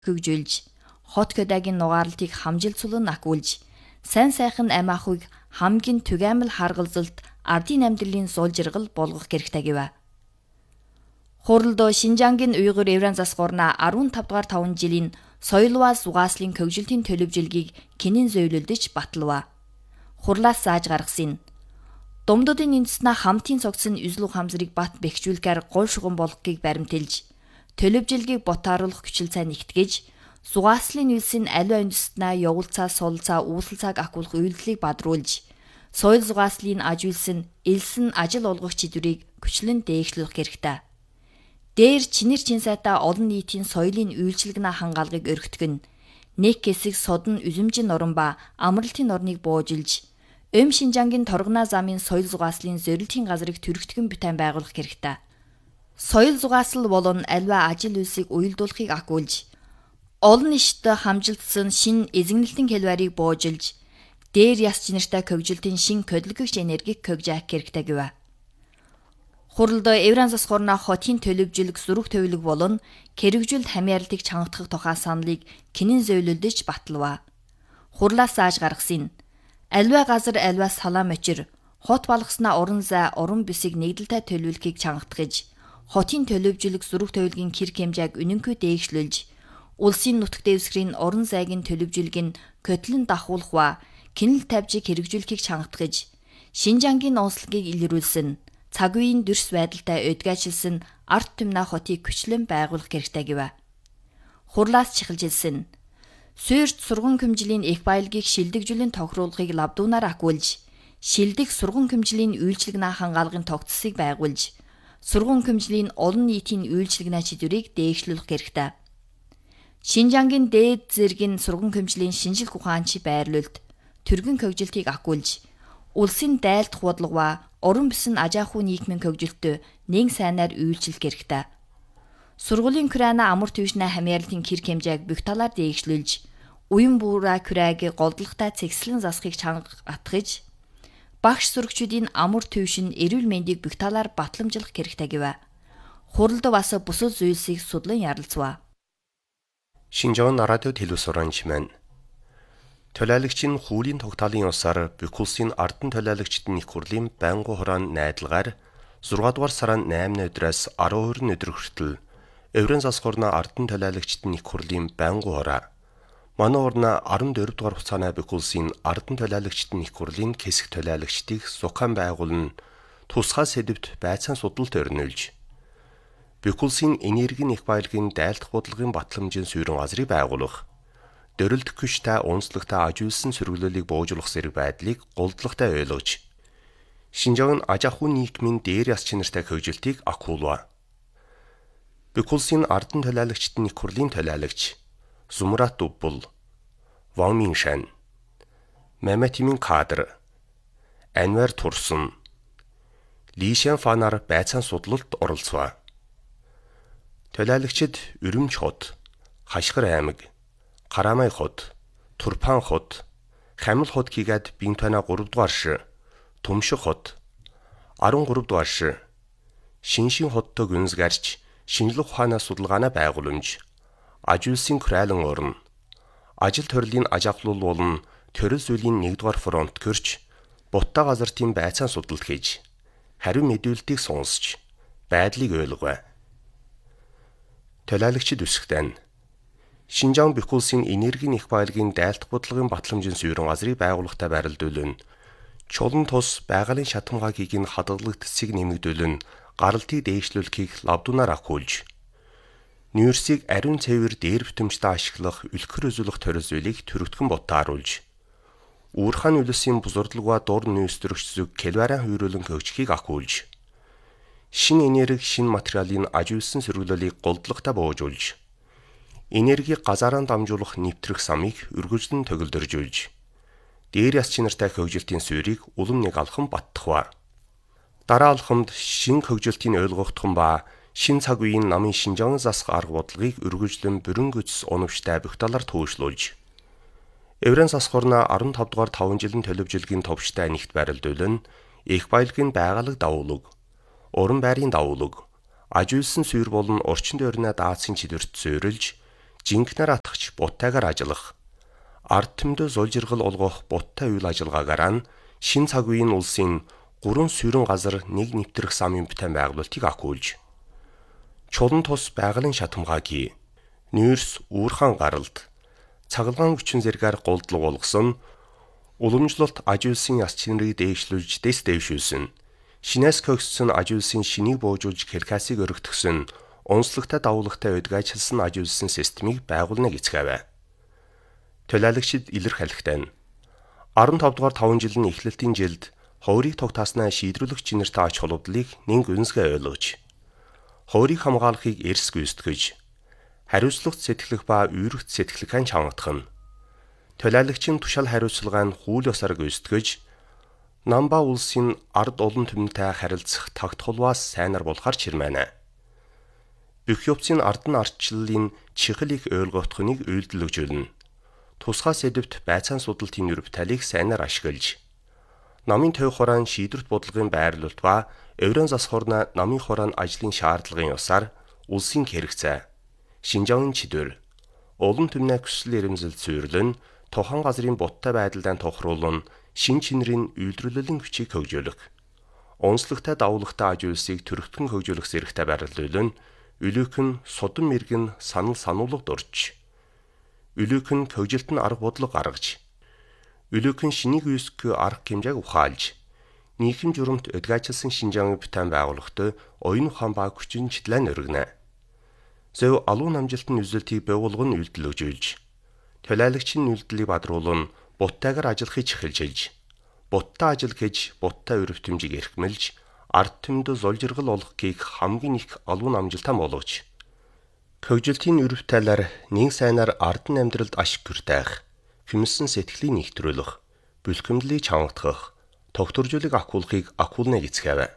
хөгжүүлж, хот көдөөгийн нугаарлтыг хамжилцуулан акуулж, сайн сайхан амь ахуйг хамгийн түгээмэл харгалзалт ардын амьдралын сул жиргал болгох хэрэгтэй гэв. Хурлдо Шинжангийн Уйгур Еврейн засгуурна 15 дугаар 5 жилийн соёлваа зугааслын хөгжилтийн төлөвлөлгийг кинэн зөвлөлдөж баталва. Хурлаас зааж гаргасан. Думдуудын үндэснэ хамтын цогцсон үзэл ухаамзарыг бат бэхжүүлэхээр гол шугам болгохыг баримтэлж, төлөвлөлгийг ботааруулах хүчил цай нэгтгэж, зугааслын үйлсийн аливаа үндэснэ явуулцаа, суулцаа, үүсэлцааг акуулах үйлдэлийг бадруулж, соёл зугааслын аж үйлсэн, элсэн ажил олгох чиглэлийг хүчлэн дээгшлүүлэх хэрэгтэй. Дээр чинэр чин сайтаа олон нийтийн соёлын үйлчилгэнэ хангаалгыг өргөтгөн, нэг хэсэг содон үзэмжин нуран ба амралтын орныг буужилж, Шинжангийн торгоноо замын соёл зугааслын зорилтын газрыг төрөгтгөн бүтээн байгуулах хэрэгтэй. Соёл зугаасал болон аливаа ажил үйлсийг уялдуулахыг акуулж, олон нийтэд хамжилтсан шин эзэгнэлтийн хэлбэрийг буужилж, дээр яс чинэртэй хөгжилтийн шин хөдөлгөгч энергиг хөгжих хэрэгтэй гэв. Хурлдо Еврейн засгуурна хотын төлөвжлөг зүрх төвлөг болон хэрэгжүүлэлт хамяарлтыг чангатгах тухай саналыг кинэн зөвлөлдөж баталва. Хурлаас зааж гаргасан. Аливаа газар аливаа салаа мочир, хот балгаснаа уран зай, уран бисийг нэгдэлтэй төлөвлөхийг чангатгаж, хотын төлөвжлөг зүрх төвлөгийн хэрэг хэмжээг үнэнгүй дээгшлүүлж, улсын нутаг дэвсгэрийн уран зайгийн төлөвжлөгийг көтлөн дахуулах ба кинэл тавьжийг хэрэгжүүлэхийг чангатгаж, Шинжангийн онцлогийг илрүүлсэн. Цаг үеийн дүрс байдалтай өдгөөжилсөн арт түмнэ хотыг хүчлэн байгуулах хэрэгтэй гэв. Хурлаас чихэлжилсэн. Суурьт сургууль хэмжээлийн их баялагийг шилдэгжүүлэн тохируулахыг лавдуунаар акуулж, шилдэг сургууль хэмжээлийн үйлчилгэнэ хангаалгын тогтцыг байгуулж, сургууль хэмжээлийн олон нийтийн үйлчилгэнэ чиглэлийг дээгшлүүлэх хэрэгтэй. Шинжангийн дээд зэргийн сургууль хэмжээлийн шинжилх ухаанчи байрлуулалт, төргөн хөгжилтийг акуулж, улсын дайлдах бодлого ба уран бисэн ажаахуй нийгмийн хөгжилтөд нэг сайнаар үйлчлэх хэрэгтэй. Сургуулийн Украина амар төвшнэ хамяарлтын хэрэг хэмжээг бүх талаар дээгшлүүлж, уян буураа күрээгийн голдлоготой цэгцлэн засахыг чангатгаж, багш сурагчдын амар төвшин эрүүл мэндийг бүх талаар батламжлах хэрэгтэй гэв. Хурлд бас бусад зүйлсийг судлан ярилцва. Шинжаан радиод хэлүү суранч маань төлөөлөгчийн хуулийн тогтоолын усаар бүх улсын ардын төлөөлөгчдийн их хурлын байнгын хураан найдлагаар 6 дугаар сарын 8-ны өдрөөс 12-ны өдөр хүртэл Еврейн засгуурна ардын төлөөлөгчдийн их хурлын байнгын хураа манай урна 14 дугаар хугацааны бүх улсын ардын төлөөлөгчдийн их хурлын хэсэг төлөөлөгчдийг сухаан байгуулна тусгай сэдвт байцаан судалт өрнүүлж бүх улсын энергийн их баялагын дайлдах бодлогын батламжийн суурин газрыг байгуулах дөрөлдөх хүчтэй онцлогтой аж үйлсэн сөрөглөлийг буужуулах зэрэг байдлыг голдлоготой ойлгож Шинжаан ажаахуй нийгмийн дээр яс чинэртэй хөгжилтийг акуулва. Бүх улсын ардын төлөөлөгчдийн их хурлын төлөөлөгч Зумрат Дуббул, Ван Миншан, Мемэтимин Кадр, Анвар Турсан, Лишэн Фанар байцаан судлалт оролцваа. Төлөөлөгчд Өрөмч хот, Хашгир аймаг, Карамай хот, Турпан хот, Хамил хот хийгээд Бинтана 3 дугаар шир, Төмшиг хот, 13 дугаар шир, Шиншин хоттой гүнзгэрч шинжлэх ухаанаа судалгаанаа байгууламж, аж үйлсийн хүрээлэн орно, ажил төрлийг ажиглуул болон төрөл зүйлийн 1 дугаар фронт көрч, бутта газартын байцаан судалт хийж, хариу мэдүүлэлтийг сонсч, байдлыг ойлгов. Төлөөлөгчд үсгтэн Шинжаан бүх улсын энергийн их баялагын дайлдах бодлогын батламжийн суурин газрыг байгуулахтай байрлуулна. Чулан тус байгалийн шатамгаагийг нь хадгалагдцыг нэмэгдүүлэн гаралтыг дээшлүүлэхийг лавдуунаар акуулж, нүүрсийг ариун цэвэр дээр бүтэмжтэй ашиглах үлгэр үзүүлэх төрөл зүйлийг төрөгдгөн ботааруулж, уурхайн үлсийн бузардлага дур нөөцлөгч зүг кэлваран хүйрүүлэн хөгжихийг акуулж, шин энерги шин материалын аж үйлсэн сөрөглөлийг голдлоготой буужуулж, энерги газараа дамжуулах нэвтрэх самыг өргөжлөн төгөлдөржүүлж, дээр яс чинэртэй хөгжилтийн суурийг улам нэг алхам баттахва. Дараа алхамд шин хөгжилтийн ойлгогдхон ба шин цаг үеийн намын Шинжаан засах арга бодлогыг өргөжлөн бүрэн гүйцэс оновчтой бүх талаар төвшлүүлж, Еврейн засгуурна 15 дугаар 5 жилийн төлөвжлөгийн товчтой нэгт байрлуулна, их баялагын байгалаг давуулаг, уран байрын давуулаг, аж үйлсэн суурь болон орчин тойрны даацын чидвэрт суурилж, жинкнэр атгч буттайгаар ажиллах, ард түмдөө зулжиргал олгох буттай үйл ажиллагаагаар нь шин цаг үеийн улсын 3 сүрэн газар нэг нэвтрэх замын бүтээн байгуулалтыг акуулж, чулан тус байгалийн шатамгаагийн нүүрс үүрхэн гаралд цахилгаан хүчин зэргээр голдлог болгосон, уламжлалт аж үйлсийн яс чинрийг дээшлүүлж дэвшүүлсэн, шинээс көгссөн аж үйлсийн шинийг буужуулж хэрхасыг өргөтгсөн, онцлогтой давуулагтай удирдахсан аж үйлсийн системийг байгуулна гэцгээв. Төлөөлөгчид илэрхийлэхдээ 15 дугаар 5 жилийн эхлэлтийн жилд хувирыг тогтааснаа шийдрүүлэх чинэртэй ач холбогдлыг нэг үнсгээ ойлгож, хувирыг хамгаалахыг эрс гүйцэтгэж, хариуцлагт сэтгэлэх ба үүрэгт сэтгэлхэн чангадах нь, төлөөлөгчийн тушаал хариуцлагаа нь хууль ёсоор гүйцэтгэж, нам ба улсын ард олон түмэнтэй харилцах тогтхолваас сайнар болохар чирмэнэ. Бүх явцын ардан ардчлалын чихэл их ойлгогдохыг үйлдэлжүүлнэ. Тусгай сэдвт байцаан судалтын нэрвталыг сайнаар ашиглаж, намын төв хураан шийдвэрт бодлогын байрлуулалт ба еврен засхуурна намын хураан ажлын шаардлагын ёсаар улсын хэрэгцээ, Шинжааны чидвэр, олон түмний хүсэл эрмэлзэл цүйрлэн тохон газрын буттай байдлаа тохируулан шин чинрийн үйлдвэрлэлийн хүчийг хөгжүүлэх, онцлогтой давуулагтай аж үйлсийг төрөлхтөн хөгжүүлэх зэрэгтэй байрлуулан үлээх нь судам мэргэн санал сануулгад орж, үлээх нь хөгжилтөнд арга бодлого гаргаж, үлээх нь шинийг үүсгэх арга хэмжээг ухаалж, нийгэм журамт удирдахсан Шинжааны бүтээн байгуулалтад оюун ухаан ба хүчин чиглэл өргөнө. Зөв алуун амжилтын үзэлтийг байгуулгын үйлдэлжүүлж, төлөөлөгчийн үйлдэлийг бадруулан буттайгаар ажиллахыг эхэлж, буттай ажил гэж буттай өрөвтөмжийг эрхмэлж, ард түмэд зулжиргал олгохыг хамгийн их алуун амжилтаа болгож, хөгжилтийн өрөвтөлөөр нэг сайнаар ардын амьдралд ашиг хүртэх, хүмсэн сэтгэлийг нэгтрүүлэх, бүлхэмдлийг чангадах, тогтворжуулыг акуулахыг акуулна гэцгээв.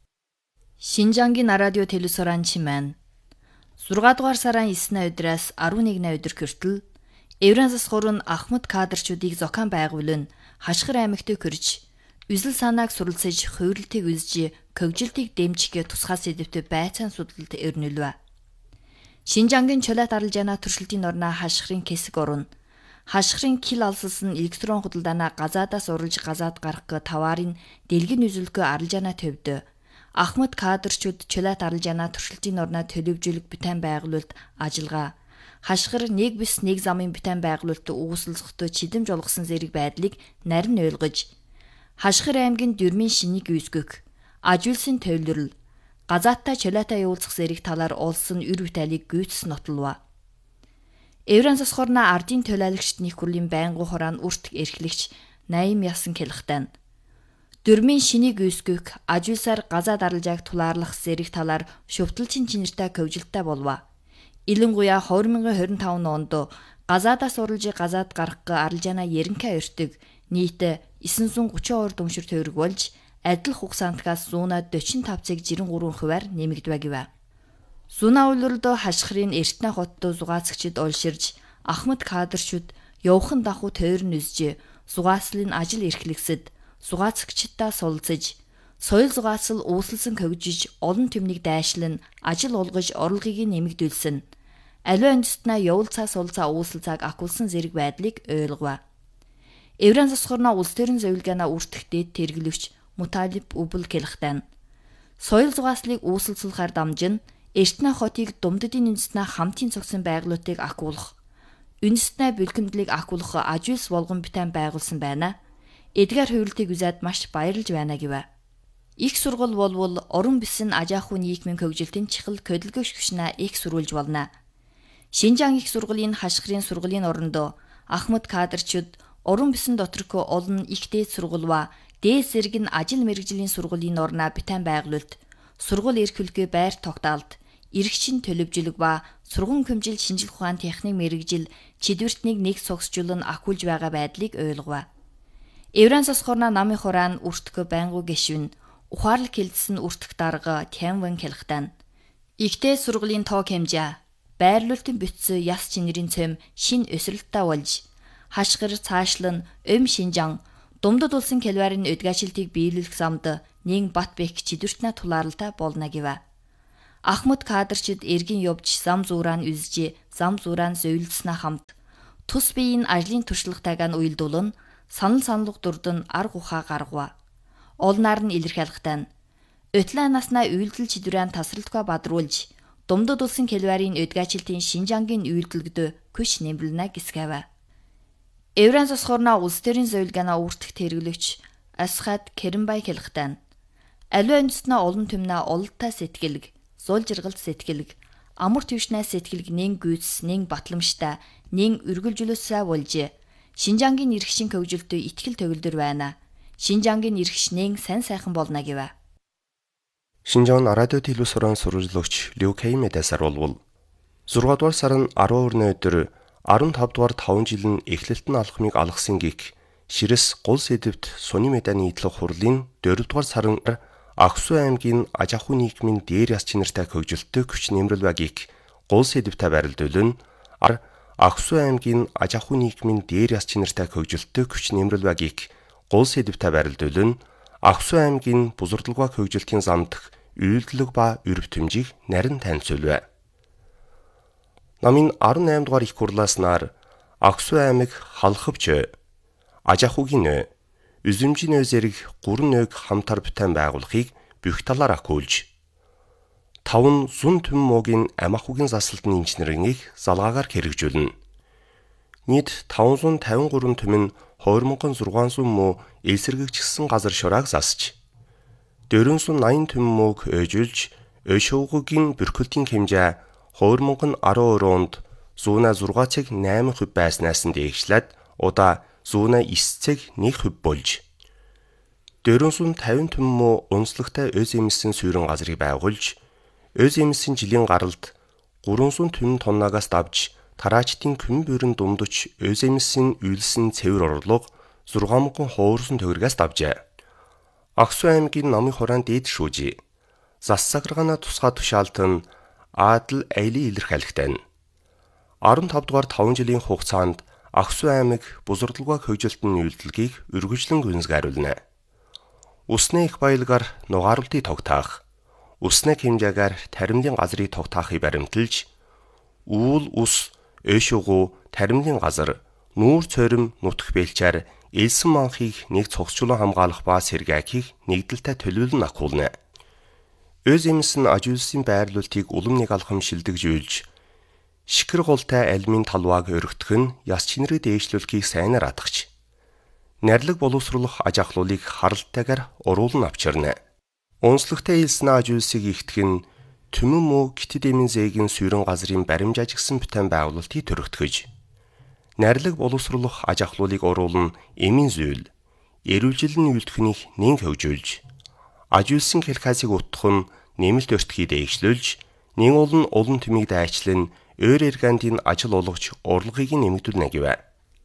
Шинжаангийн радио телевизорын чимэн 6 дугаар сарын 9-ны өдрөөс 11-ны өдөр хүртэл Еврен засхуур нь Ахмад кадрчуудыг зохион байгуулан Хашгир аймагт хүрж, үзэл санааг суралцаж, хувирлтыг үзэж, хөгжилтийг дэмжих тусгай сэдвтэ байцаан судалт өрнөлв. Шинжаангийн чулуут арилжаана туршилтын орноо Хашгирын хэсэг орно. Хашгирын кил алсалсан электрон худалдаанаа газаадаас уралж газаад гарах таваарын дэлгэн үзүүлэхгүй арилжаана төвдө. Ахмад кадрчууд чулуут арилжаана туршилтын орноо төлөвжүүлэх бүтээн байгуулалт ажиллагаа. Хашгир нэг бис нэг замын бүтээн байгуулалт үүсэлцэхдээ чидэмж олгосон зэрэг байдлыг нарийн ойлгож, Хашгир аймгийн дөрмийн шинийг үүсгэх, аж үйлсийн төвлөрөл, газааттай чулуутаа явуулах зэрэг талаар улсын өр бүтээлийг гүйцэс нотлов. Еврен засхуурна ардын төлөөлөгчд нийт хурлын байнгын хураан үрт эрхлэгч Наим Ясан хэлэхдээ дөрмийн шинийг үүсгэх, аж үйлсээр газаад арилжааг тулаарлах зэрэг талаар шүвтэлчин чинэртэй хөгжилттэй болов. Илэнгуяа 2025 онд газаадаас уралж газаад гарах арилжаана ерөнхий өртөг нийт 932 дүншир төгрөг болж, адил хугацаантгаас 145 цаг 93%-аар нэмэгдэв гэв. Зуна үйлрэлд Хашгирын Эртнэ хотод зугаацагчид олширж, Ахмад кадрчууд явхан даху тойрон үзж, зугааслын ажил эрхлэгсэд, зугаацагчдаа суулцаж, соёл зугаацал үүсэлсэн хөгжиж, олон түмнийг дайшлан, ажил олгож, орлогыг нэмэгдүүлсэн. Аливаа үндэстнээ явуул цаа суулцаа үүсэл цаг акуулсан зэрэг байдлыг ойлгов. Еврен засхуурна улс төрийн зөвлөгөөнө үртгэхдээ тэргэлэгч Муталиб Үбэл хэлэхдээ соёл зугааслыг үүсэлцүүлэхээр дамжин Эртнэ хотыг Думддын үндэстнээ хамтын цогсон байгуулалтыг акуулах, үндэстнээ бэлгэмдлийг акуулах аж үйлс болгон бүтээн байгуулсан байна. Эдгээр хувирлтыг үзээд маш баярлж байна гэв. Их сургууль болвол орон бисэн аж ахуйн нийгмийн хөгжилтийн чихэл хөдөлгөөш хүчнээ их сурвалж болно. Шинжаан их сургуулийн Хашгирын сургуулийн орондоо Ахмад кадрчууд орон бисэн доторх олон их дээд сургууль ба дээд зэрэг нь ажил мэргэжлийн сургуулийн орноо бүтээн байгуулалт, сургууль эрхлэгээ байр тогтоолт, иргэчин төлөвжлөг ба сургууль хэмжил шинжилх ухаан техник мэргэжил чидвэртнийг нэг цогсжуулан акуулж байгаа байдлыг ойлгов. Еврен засхуурна намын хураан үртгэх байнгу гишүүн ухаарлаг хилцсэн үртгэх дарга Тянвэн хэлэхдээ ихтэй сургуулийн тоог хэмжээ байрлуулалтын бүтцээ яс чинэрийн цөм шин өсрэлттэй болж, Хашгир цаашлан Шинжаан Думдад улсын калварын удирдагчдыг биелүүлэх замд нэг Батбек чидвэртнэ тулаарлалтай болно гэв. Ахмад кадрчид эргэн явж зам зуураа нь үзэж зам зураан зөйлснө хамт тус биеийн ажлын туршлагатайгаа нь уялдуулан саналга дурдан арга ухаа гаргав. Олнаар нь илэрхийлэхтэй нь өтлөө наснаа үйлдэл чидүрэн тасралтгүй бадруулж Думдад улсын Келварын өдгаачлтын Шинжангийн үйлдэлгдөө күш нэмрлэнэ гисгэв. Евран засхорна улс төрийн зөвлөгөөний үүртэх тэргэлэгч Асхат Керимбай хэлэхдээ аливаа үндэстнээ олон түмнээ ололттой сэтгэлэг, зул жиргалт сэтгэлэг, амар төвшнээ сэтгэлэг нэн гүйс, нэн батламжтай, нэн үргэлжлүүлсэ болж Шинжангийн эрхшин хөгжилтөд итгэл төгөлдөр байна. Шинжангийн эрхш нэн сайн сайхан болно гэв. Шинжаан радио телевизорын сурвалжлагч Лю Кеймэдээс аруулвал 6 дугаар сарын 12-ны өдөр 15 дугаар 5 жил нь эхлэлтэн алхмыг алгасан гих Ширэс гол сэдвт Суны Меданы идэлх хурлын 4 дугаар сарын Аксу аймгийн аж ахуй нийгмийн дээр яс чинартай хөгжилтөд күч нэмрэл багийг гол сэдвтэ барилдуулна. Аксу аймгийн аж ахуй нийгмийн дээр яс чинартай хөгжилтөд күч нэмрэл багийг гол сэдвтэ барилдуулна. Аксу аймгийн бузурдлагаа хөгжилтийн замдах үйлдэлэг ба өрөвтөмжийг нарийн танилцуулв. Намын 18 дугаар их хурлааснаар Аксу аймаг халахвч аж ахуйн үзэмжийн зэрэг 3 нэг хамтар бүтээн байгуулахыг бүх талаар акуулж 5 зун төм мөгийн ам ахуйн засалтны инженерийг залгаагаар хэрэгжүүлнэ. Нийт 553 төм нь 2600 мө эсэргэгчсэн газар шурааг засч 480 төм мөг өжүүлж өшөөгийн бүрхэлтийн хэмжээ 2012 онд 106 цаг 8% байснаас нь дээшлээд удаа 109 цаг 1% болж 450 төм мө онцлогтой өз эмсэн суурин газрыг байгуулж өз эмсэн жилийн гаралд 300 төм тоннагаас давж тараачдын күн бүрэн дундч өз эмсэн үйлсэн цэвэр орлого 6,000 хуурсан төгрөгөөс давжээ. Аксу аймгийн намын хураан дээд шүүжи зассагргана тусгай тушаалтан Адл Айли илэрхийлэхдээ 15 дугаар 5 жилийн хугацаанд Аксу аймаг бузурдлагаа хөгжилтийн үйлдэлгийг өргөжлөн гүнзгийруулна. Усны их баялгаар нугааруултыг тогтаах, усны хэмжээгээр таримлын газрыг тогтаахыг баримталж, үүл ус, өшөөгөө таримлын газар, нүүр цорим нутх бэлчээр элсэн манхыг нэг цогцчлон хамгаалах ба сэргээхийг нэгдэлтэй төлөвлөн акуулна. Өз эмсэн аж үйлсийн байрлуултыг улам нэг алхам шилдэгжүүлж, шикэр гултай алимын талвааг өргөтгөх нь яс чинрээ дээшлүүлэхийг сайнаар атгах. Нэрлэг боловсруулах аж ахлуулыг харалтайгаар уруулан авчирна. Онцлогтой элсэн аж үйлсийг ихтгэх нь төмөн мө гитэд эмийн зээгийн суурин газрын баримж ажигсан бүтээн байгуулалтыг төрөгтгөж, нэрлэг боловсруулах аж ахлуулыг уруулан эмийн зүйл, эрүүжилэн үйлдвэхнийг нэн хөгжүүлж, аж үйлсийн хэлхаасыг утгах нь нэмэлт өртгийг дээгшлүүлж, нэн олон төмийг дайчлан өөр эргэндийн ажил олгож урлагийг нэмэгдүүлнэ гэв.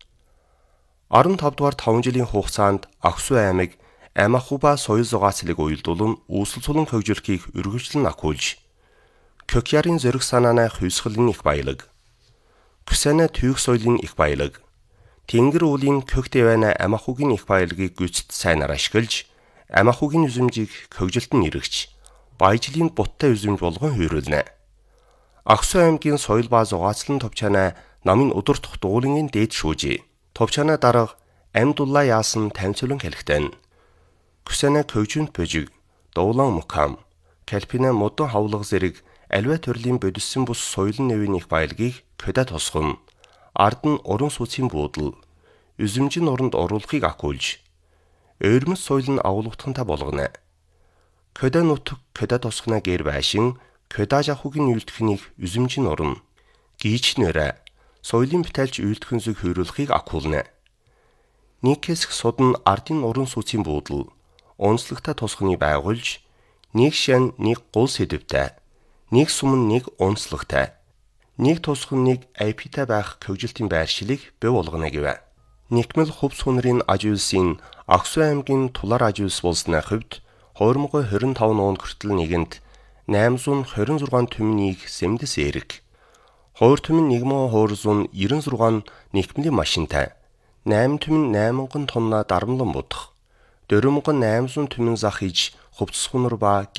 15 дугаар 5 жилийн хугацаанд Аксу аймаг ам ахуй ба соёл зугаацлыг уялдуулан үүсэл сулан хөгжүүлэхийг өргөжлөн акуулж, Кёкярын зөрөх санааны хувьсгалын их баялаг, Күсэнэ түйх соёлын их баялаг, Тэнгэр уулын Кёктэй байна ам ахуйн их баялагыг гүйцэд сайнаар ашиглаж, ам ахуйн үзэмжийг хөгжилтөнд нэргэж, баяжлын буттай үзэмж болгон хүйрүүлнэ. Аксу аймгийн соёл ба зугаацлан товчаанаа намын удирдах дуулангийн дээд шүүжи. Товчаанаа дарга Амдулла яасан танилцуулан хэлэхдээ Күсэнэ хөгжүнт божиг, дуулан мукам, Калпина модон хавлага зэрэг аливаа төрлийн бодиссон бус соёлын нэвийн их баялагийг көдө тосгон, ард нь уран сүцийн буудал, үзэмжин оронд оруулахыг акуулж, ойрмос соёл нь агуулгатхантай болгоно. Көдө нутг көдө тосгоно гэр байшин, көдө аж ахуйн үйлдвэхнийг үзэмжин орон, гийчнэрэ, соёлын битэлж үйлдвэн зүг хөрүүлэхийг акуулна. Нэг хэсэг судн ардын уран сүцийн буудал, онцлогтой тосгоныг байгуулж, нэг шан нэг гол сэдвтэй, нэг сум нэг онцлогтой, нэг тосгон нэг IP-тай байх хөгжилтийн байршлыг бий болгоно гэв. Никмэл хувь сүнрийн аж үйлсийн Аксу аймгийн тулаар аж үйлс болсны хувьд 2025 онд хүртэл нэгэнд 826 төмнийг сэмдэс эрэг, хуур төмөн 1296 никмлийн машинтай, 8 төмөн 8000 тонна дарамлан будах, 4800 төмөн зах иж хувцас хунар ба